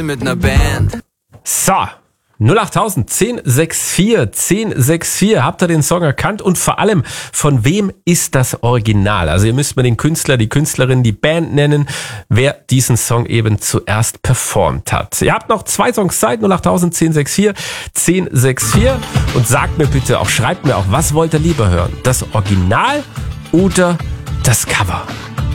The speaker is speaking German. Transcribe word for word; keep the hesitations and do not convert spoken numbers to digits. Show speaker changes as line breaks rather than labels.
mit ner Band.
So, null acht tausend, zehn sechs vier, zehn sechs vier. Habt ihr den Song erkannt? Und vor allem, von wem ist das Original? Also ihr müsst mir den Künstler, die Künstlerin, die Band nennen, wer diesen Song eben zuerst performt hat. Ihr habt noch zwei Songs Zeit, null acht tausend, zehn sechs vier, zehn sechs vier. Und sagt mir bitte auch, schreibt mir auch, was wollt ihr lieber hören? Das Original oder das Cover?